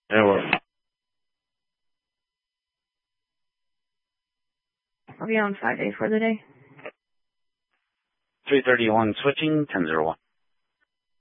That'll work. I'll be on 5A for the day. 331 switching, 1001.